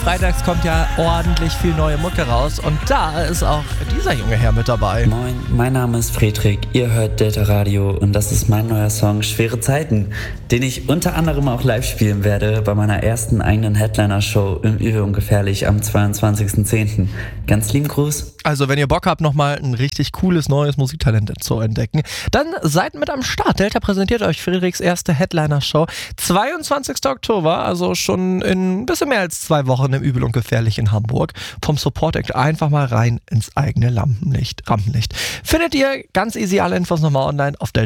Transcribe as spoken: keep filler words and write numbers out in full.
freitags kommt ja ordentlich viel neue Mucke raus und da ist auch dieser junge Herr mit dabei. Moin, mein Name ist Friedrich, ihr hört Delta Radio und das ist mein neuer Song Schwere Zeiten, den ich unter anderem auch live spielen werde bei meiner ersten eigenen Headliner-Show im Übel und Gefährlich am zweiundzwanzigsten zehnten Ganz lieben Gruß. Also wenn ihr Bock habt, nochmal ein richtig cooles neues Musiktalent zu entdecken, dann seid mit am Start. Delta präsentiert euch Friedrichs erste Headliner-Show. zweiundzwanzigsten Oktober, also schon in ein bisschen mehr als zwei Wochen im Übel und Gefährlich in Hamburg. Vom Support Act einfach mal rein ins eigene Lampenlicht, Rampenlicht. Findet ihr ganz easy alle Infos nochmal online auf Delta.